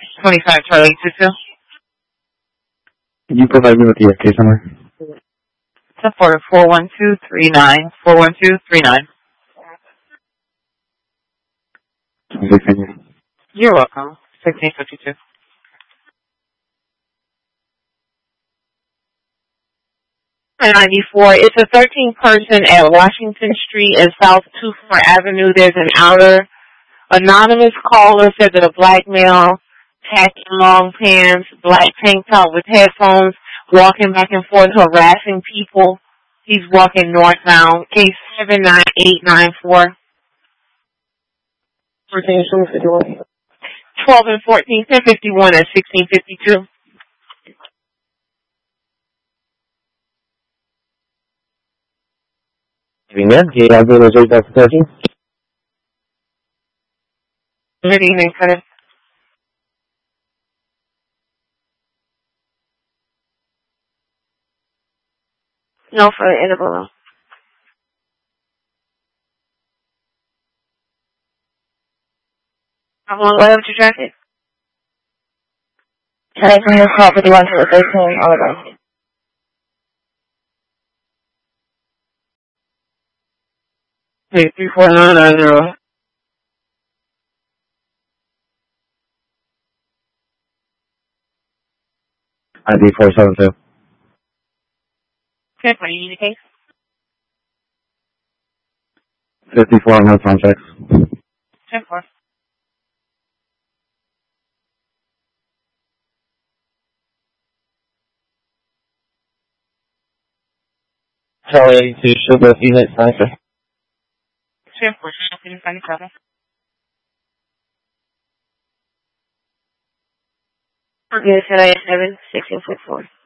25 Charlie 22. Can you provide me with the case number? Support 41239. 41239. Thank you. You're welcome. 1652. And 94. It's a 13 person at Washington Street and South 24 Avenue. There's an outer anonymous caller said that a black male, khaki long pants, black tank top with headphones, walking back and forth, harassing people. He's walking northbound. Case 79894. 12 and 14, 1051 and 1652. Good evening, sir. No further interval. How long ago did you track it? Can I bring your call for the one for the 13 Oliver? Hey, 34990. ID 472. Okay, what do you need a case? 54 on health checks. 10-4. Charlie 82, Sugar, Phoenix, Sniper. 10-4, can you find the problem? Yes, 7, 1664.